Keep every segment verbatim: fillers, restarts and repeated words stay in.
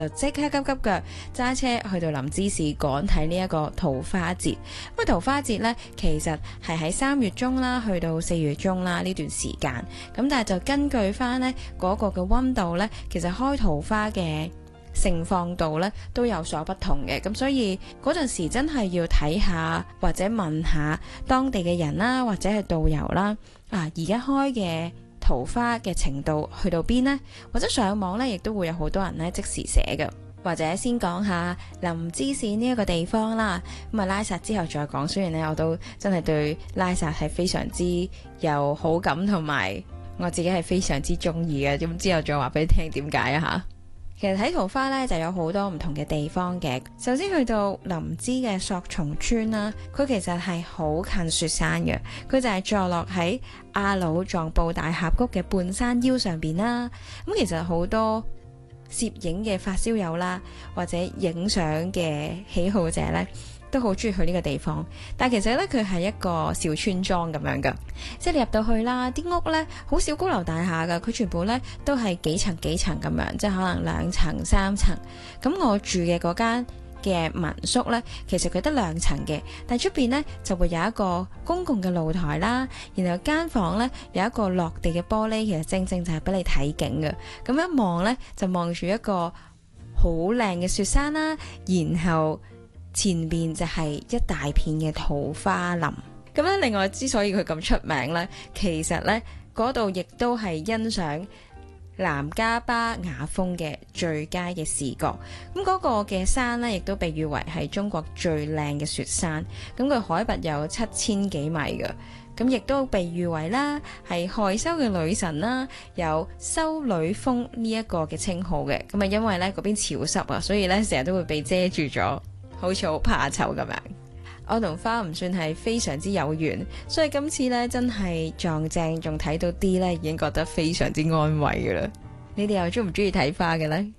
就即刻急急腳揸車去到林芝市趕睇呢一個桃花節。咁桃花節呢，其實係喺三月中啦，去到四月中啦呢段時間。咁但係就根據翻呢嗰個嘅溫度呢，其實開桃花嘅盛放度呢都有所不同嘅。咁所以嗰陣時真係要睇下或者問下當地嘅人啦，或者係導遊啦。啊，而家開嘅桃花嘅程度去到邊呢？或者上網呢，亦都會有好多人呢即時寫嘅。或者先講下林芝市呢一個地方啦。咁啊，拉薩之後再講。雖然呢，我都真係對拉薩係非常之有好感，同埋我自己係非常之中意嘅。咁之後再話俾你聽點解啊吓。其實睇桃花咧就有好多唔同嘅地方嘅。首先去到林芝嘅索松村啦，佢其實係好近雪山嘅，佢就係坐落喺阿魯藏布大峽谷嘅半山腰上邊啦。咁其實好多攝影嘅發燒友啦，或者影相嘅喜好者咧，都好中意去呢個地方。但其實咧，佢係一個小村莊咁樣噶，即係你入到去啦，啲屋咧好少高樓大廈噶，佢全部咧都係幾層幾層咁樣，即係可能兩層三層。咁我住嘅嗰間嘅民宿咧，其實佢得兩層嘅，但係出邊咧就會有一個公共嘅露台啦，然後間房咧有一個落地嘅玻璃，其實正正就係俾你睇景嘅。咁一望咧就望住一個好靚嘅雪山啦，然後前面就係一大片嘅桃花林。咁咧，另外之所以佢咁出名呢，其實呢嗰度亦都係欣賞南迦巴雅峰嘅最佳嘅視覺。咁嗰個嘅山呢，亦都被譽為係中國最靚嘅雪山。咁佢海拔有七千幾米嘅，咁亦都被譽為啦係害羞嘅女神啦，有修女峰呢一個嘅稱號嘅。咁啊，因為呢嗰邊潮濕啊，所以呢成日都會被遮住咗，好似好怕醜咁樣。我同花唔算係非常之有緣，所以今次呢真係撞正，仲睇到啲呢已經覺得非常之安慰噶啦。你哋又中唔中意睇花嘅呢？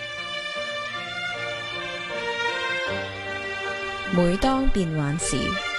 每當變幻時，